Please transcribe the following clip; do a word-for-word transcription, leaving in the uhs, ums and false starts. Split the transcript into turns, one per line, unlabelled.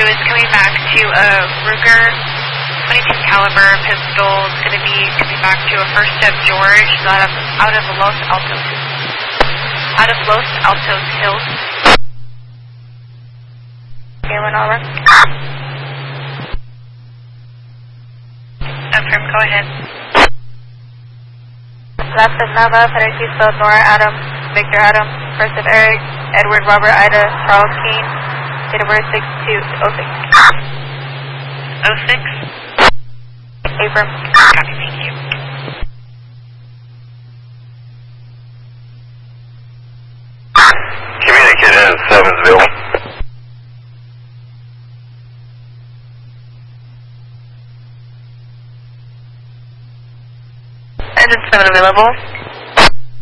two is coming back to a Ruger twenty-two caliber pistol. It's going to be coming back to a First Step George out of, out of Los Altos. Out of Los Altos Hills. Okay, one over. Affirm, go ahead.
Last of Nava, Federico, Nora Adam, Victor Adam, First of Eric, Edward Robert Ida, Charles Keane, date of birth six two oh six.
oh six?
Affirm.
Copy, thank you.
Communicate in Sevensville.
Engine seven available.